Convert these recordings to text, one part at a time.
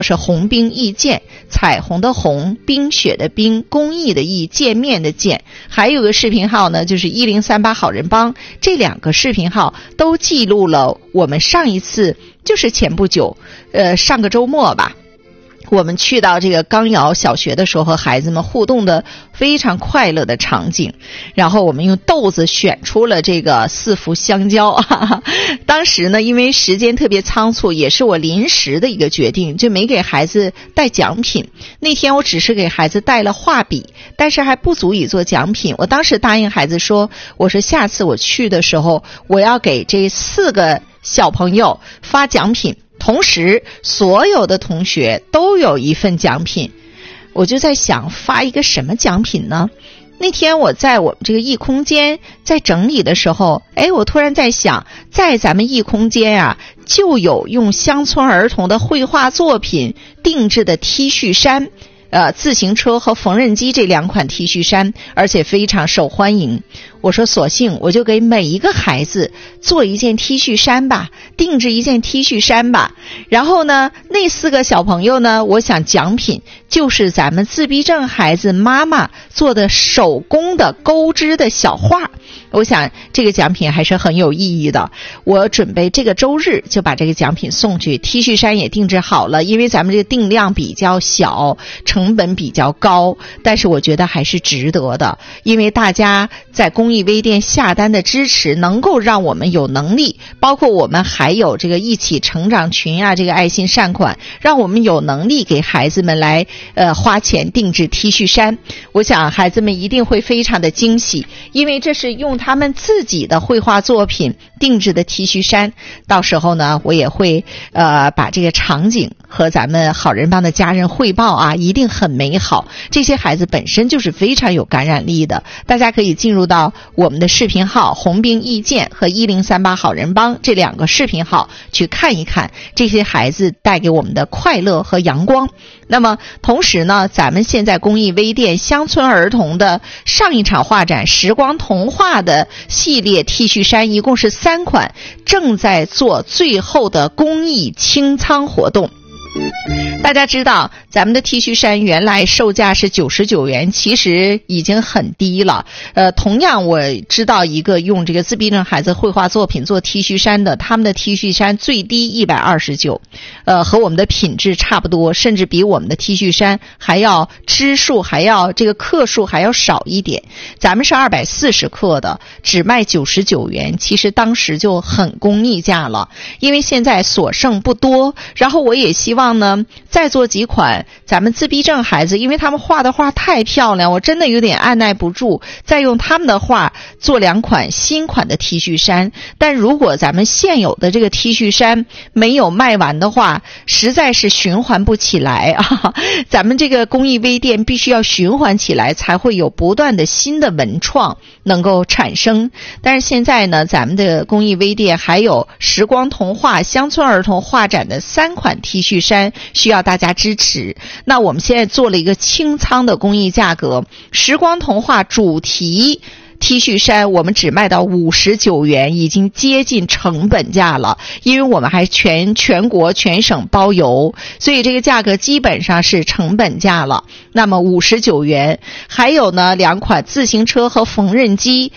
是红兵易见，彩虹的红，冰雪的冰，公益的益，见面的见。还有个视频号呢，就是1038好人帮，这2个视频号都记录了我们上一次，就是前不久上个周末吧，我们去到这个钢窑小学的时候，和孩子们互动的非常快乐的场景。然后我们用豆子选出了这个4幅香蕉。当时呢，因为时间特别仓促，也是我临时的一个决定，就没给孩子带奖品。那天我只是给孩子带了画笔，但是还不足以做奖品。我当时答应孩子说，我说下次我去的时候，我要给这4个小朋友发奖品。同时所有的同学都有一份奖品。我就在想发一个什么奖品呢？那天我在我们这个艺空间在整理的时候，我突然在想，在咱们艺空间啊，就有用乡村儿童的绘画作品定制的 T 恤衫，自行车和缝纫机这2款 T 恤衫，而且非常受欢迎。我说索性我就给每一个孩子做一件 T 恤衫吧，定制一件 T 恤衫吧。然后呢，那4个小朋友呢，我想奖品就是咱们自闭症孩子妈妈做的手工的钩织的小画。我想这个奖品还是很有意义的。我准备这个周日就把这个奖品送去。 T 恤衫也定制好了，因为咱们这个定量比较小，成本比较高，但是我觉得还是值得的。因为大家在公益微店下单的支持，能够让我们有能力，包括我们还有这个一起成长群啊，这个爱心善款，让我们有能力给孩子们来花钱定制 T 恤衫。我想孩子们一定会非常的惊喜，因为这是用他们自己的绘画作品定制的 T 恤衫。到时候呢，我也会把这个场景和咱们好人帮的家人汇报啊，一定很美好。这些孩子本身就是非常有感染力的，大家可以进入到我们的视频号红兵易见和1038好人帮这2个视频号去看一看这些孩子带给我们的快乐和阳光。那么同时呢，咱们现在公益微店乡村儿童的上一场画展时光童话的系列 T 恤衫一共是3款，正在做最后的公益清仓活动。大家知道咱们的 T 恤衫原来售价是99元，其实已经很低了。同样我知道一个用这个自闭症孩子绘画作品做 T 恤衫的，他们的 T 恤衫最低129，和我们的品质差不多，甚至比我们的 T 恤衫还要支数还要这个克数还要少一点。咱们是240克的，只卖99元，其实当时就很公益价了，因为现在所剩不多。然后我也希望呢再做几款咱们自闭症孩子，因为他们画的画太漂亮，我真的有点按耐不住，再用他们的画做2款新款的 T 恤衫。但如果咱们现有的这个 T 恤衫没有卖完的话，实在是循环不起来啊！咱们这个公益微店必须要循环起来，才会有不断的新的文创能够产生。但是现在呢，咱们的公益微店还有时光童话乡村儿童画展的3款 T 恤衫需要大家支持。那我们现在做了一个清仓的公益价格，时光童话主题T 恤衫我们只卖到59元，已经接近成本价了，因为我们还全国全省包邮，所以这个价格基本上是成本价了。那么59元，还有呢2款自行车和缝纫机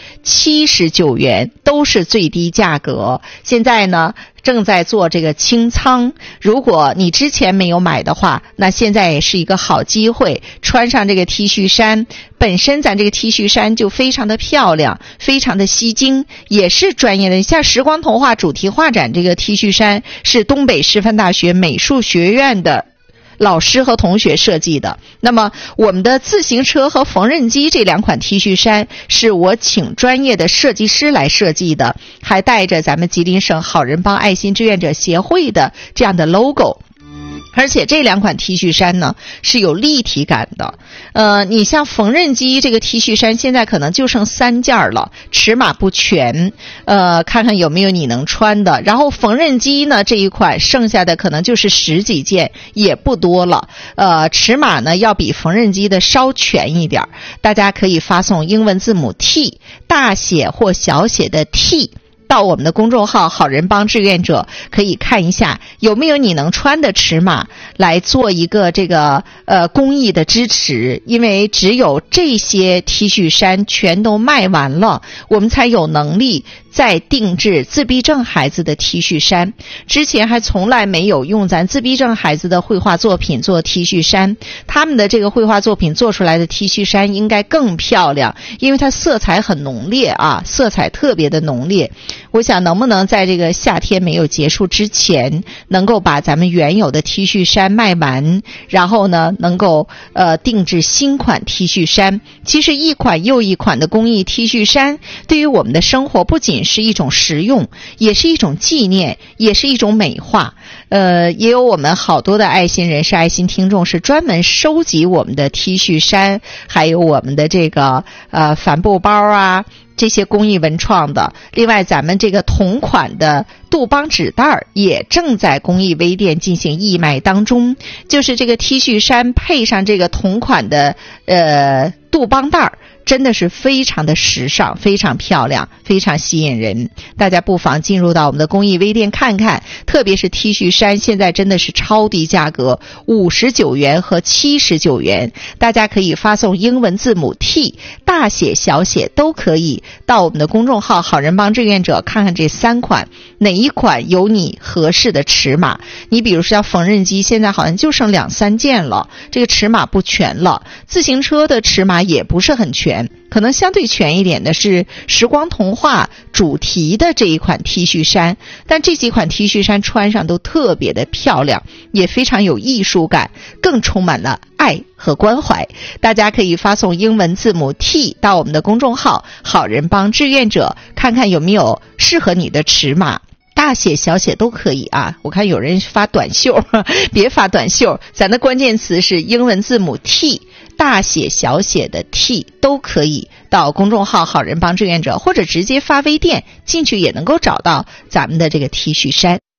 79元，都是最低价格。现在呢正在做这个清仓，如果你之前没有买的话，那现在也是一个好机会，穿上这个 T 恤衫，本身咱这个 T 恤衫就非常的漂亮，非常的吸睛，也是专业的。像时光童话主题画展这个 T 恤衫是东北师范大学美术学院的老师和同学设计的。那么我们的自行车和缝纫机这2款 T 恤衫是我请专业的设计师来设计的，还带着咱们吉林省好人帮爱心志愿者协会的这样的 logo。而且这2款 T 恤衫呢是有立体感的。你像缝纫机这个 T 恤衫现在可能就剩3件了，尺码不全，看看有没有你能穿的。然后缝纫机呢这一款剩下的可能就是10几件，也不多了。尺码呢要比缝纫机的稍全一点，大家可以发送英文字母 T， 大写或小写的 T 到我们的公众号好人帮志愿者可以看一下有没有你能穿的尺码，来做一个这个公益的支持。因为只有这些 T 恤衫全都卖完了，我们才有能力再定制自闭症孩子的 T 恤衫。之前还从来没有用咱自闭症孩子的绘画作品做 T 恤衫，他们的这个绘画作品做出来的 T 恤衫应该更漂亮，因为它色彩很浓烈啊，色彩特别的浓烈。我想能不能在这个夏天没有结束之前，能够把咱们原有的 T 恤衫卖完，然后呢能够定制新款 T 恤衫。其实一款又一款的公益 T 恤衫对于我们的生活不仅是一种实用，也是一种纪念，也是一种美化。也有我们好多的爱心人士、爱心听众是专门收集我们的 T 恤衫，还有我们的这个帆布包啊，这些公益文创的。另外咱们这个同款的杜邦纸袋也正在公益微店进行义卖当中，就是这个 T 恤衫配上这个同款的杜邦袋，真的是非常的时尚，非常漂亮，非常吸引人。大家不妨进入到我们的公益微店看看，特别是 T 恤衫现在真的是超低价格，59元和79元，大家可以发送英文字母 T， 大写小写都可以，到我们的公众号好人帮志愿者看看这3款哪一款有你合适的尺码。你比如说像缝纫机现在好像就剩2-3件了，这个尺码不全了。自行车的尺码也不是很全，可能相对全一点的是时光童话主题的这一款 T 恤衫，但这几款 T 恤衫穿上都特别的漂亮，也非常有艺术感，更充满了爱和关怀。大家可以发送英文字母 T 到我们的公众号好人帮志愿者，看看有没有适合你的尺码，大写小写都可以啊。我看有人发短袖，别发短袖，咱的关键词是英文字母 T， 大写小写的 T 都可以，到公众号好人帮志愿者，或者直接发微店进去也能够找到咱们的这个 T 恤衫。